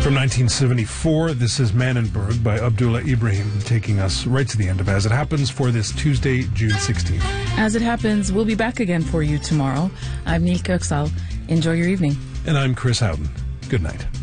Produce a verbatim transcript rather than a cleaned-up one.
From nineteen seventy-four, this is Manenberg by Abdullah Ibrahim, taking us right to the end of As It Happens for this Tuesday, June sixteenth. As It Happens, we'll be back again for you tomorrow. I'm Neil Kirksall. Enjoy your evening. And I'm Chris Howden. Good night.